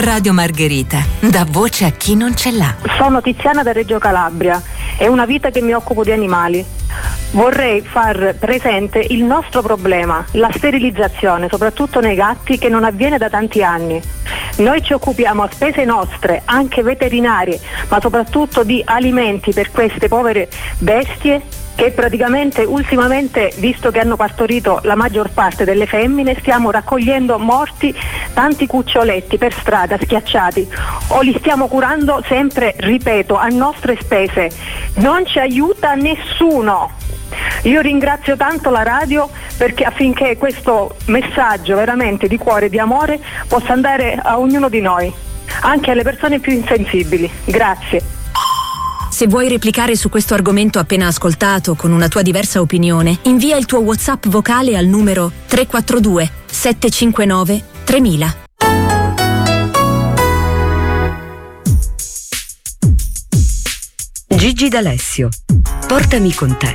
Radio Margherita, dà voce a chi non ce l'ha. Sono Tiziana da Reggio Calabria, è una vita che mi occupo di animali. Vorrei far presente il nostro problema, la sterilizzazione, soprattutto nei gatti, che non avviene da tanti anni. Noi ci occupiamo a spese nostre, anche veterinarie, ma soprattutto di alimenti per queste povere bestie che praticamente ultimamente, visto che hanno partorito la maggior parte delle femmine, stiamo raccogliendo morti tanti cuccioletti per strada, schiacciati, o li stiamo curando sempre, ripeto, a nostre spese. Non ci aiuta nessuno. Io ringrazio tanto la radio perché affinché questo messaggio veramente di cuore, di amore, possa andare a ognuno di noi, anche alle persone più insensibili. Grazie. Se vuoi replicare su questo argomento appena ascoltato con una tua diversa opinione, invia il tuo WhatsApp vocale al numero 342 759 3000. Gigi D'Alessio. Portami con te.